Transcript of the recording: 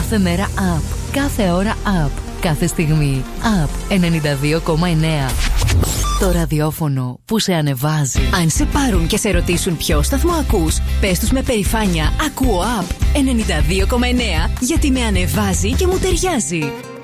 Κάθε μέρα up. Κάθε ώρα up. Κάθε στιγμή up. 92,9. Το ραδιόφωνο που σε ανεβάζει. Αν σε πάρουν και σε ρωτήσουν ποιο σταθμό ακούς, πες τους με περηφάνεια: ακούω up 92,9, γιατί με ανεβάζει και μου ταιριάζει.